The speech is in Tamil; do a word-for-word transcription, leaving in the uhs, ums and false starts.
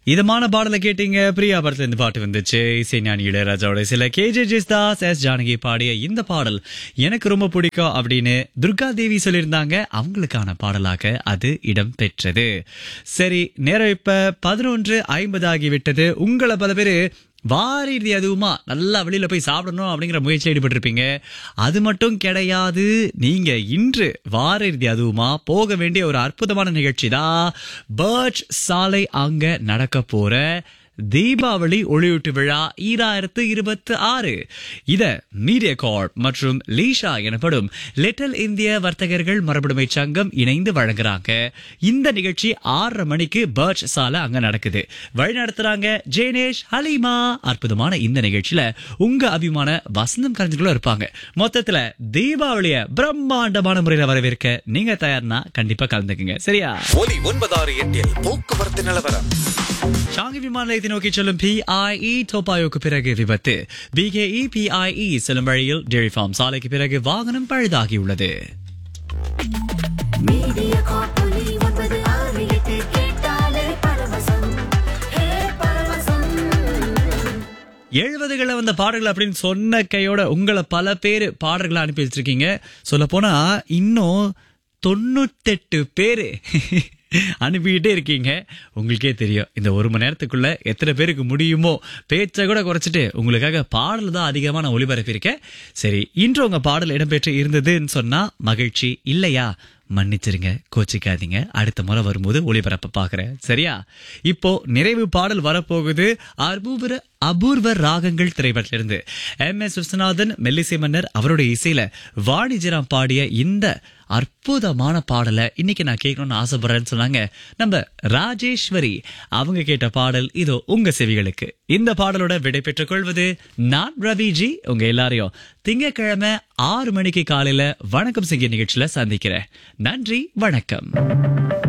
இதமான பாடலை கேட்டீங்க. பிரியா படத்துல இந்த பாட்டு வந்துச்சு. இசைஞானி இளையராஜாவோட சில கே ஜே ஜெஸ்தாஸ் எஸ் ஜானகி பாடிய இந்த பாடல் எனக்கு ரொம்ப பிடிக்கும் அப்படின்னு துர்கா தேவி சொல்லியிருந்தாங்க. அவங்களுக்கான பாடலாக அது இடம் பெற்றது. சரி, நேரம் இப்ப பதினொன்று ஐம்பது ஆகிவிட்டது. உங்களை பல பேரு வார இறுதி அதுவுமா நல்லா வெளியில போய் சாப்பிடணும் அப்படிங்கிற முயற்சியில் ஈடுபட்டு இருப்பீங்க. அது மட்டும் கிடையாது, நீங்க இன்று வார இறுதி அதுவுமா போக வேண்டிய ஒரு அற்புதமான நிகழ்ச்சி தான் பர்ச் சாலை அங்க நடக்க போற தீபாவளி ஒளியூட்டு விழா ஈராயிரத்து இருபத்தி ஆறு. இத மீடியா கார்ப் மற்றும் லீஷா எனப்படும் லிட்டில் இந்திய வர்த்தகர்கள் மரபுடைமை சங்கம் இணைந்து வழங்குறாங்க. இந்த நிகழ்ச்சி ஆறரை மணிக்கு பர்ச் சாலை அங்க நடக்குது. வழி நடத்துறாங்க ஜெயனேஷ் ஹலீமா. அற்புதமான இந்த நிகழ்ச்சியில உங்க அபிமான வசந்தம் கலைஞர்களும் இருப்பாங்க. மொத்தத்துல தீபாவளிய பிரம்மாண்டமான முறையில வரவேற்க நீங்க தயார்னா கண்டிப்பா கலந்துக்குங்க. சரியா? ஒலி ஒன்பதாறு எட்டில் போக்குவரத்து நிலவரம். ஷாங்கி விமான நிலையத்தை நோக்கி செல்லும் பிஐஇ டோபாயோக்கு பிறகு விபத்து. பிகேஇ பிஐஇ செல்லும் வழியில் டெய்ரி ஃபார்ம் சாலைக்கு பிறகு வாகனம் பழுதாகியுள்ளது. எழுபதுகளை வந்த பாடல்கள் அப்படின்னு சொன்ன கையோட உங்களை பல பேர் பாடல்களை அனுப்பி வச்சிருக்கீங்க. சொல்ல போனா இன்னும் தொண்ணூத்தெட்டு பேரு அனுப்பிக்கிட்டே இருக்கீங்க. உங்களுக்கே தெரியும் இந்த ஒரு மணி நேரத்துக்குள்ள எத்தனை பேருக்கு முடியுமோ பேச்சை கூட குறைச்சிட்டு உங்களுக்காக பாடல் தான் அதிகமா நான் ஒளிபரப்பியிருக்கேன். சரி, இன்று உங்க பாடல் இடம்பெற்று இருந்ததுன்னு சொன்னா மகிழ்ச்சி. இல்லையா, மன்னிச்சிருங்க, கோச்சிக்காதீங்க. அடுத்த முறை வரும்போது ஒளிபரப்ப பாக்குறேன். சரியா? இப்போ நிறைவு பாடல் வரப்போகுது. அபூர்வ அபூர்வ ராகங்கள் திரைப்படத்திலிருந்து எம் எஸ் விஸ்வநாதன், மெல்லிசை மன்னர் அவருடைய இசையில வாணிஜராம் பாடிய இந்த அற்புதமான பாடலை இன்னைக்கு நான் கேட்கணும்னு ஆசைப்படுறேன்னு சொன்னாங்க நம்ம ராஜேஸ்வரி. அவங்க கேட்ட பாடல் இதோ உங்க செவிகளுக்கு. இந்த பாடலோட விடை பெற்றுக் கொள்வது நான் ரவிஜி. உங்க எல்லாரையும் திங்கட்கிழமை ஆறு மணிக்கு காலையில வணக்கம் செய்ய நிகழ்ச்சியில சந்திக்கிறேன். நன்றி, வணக்கம்.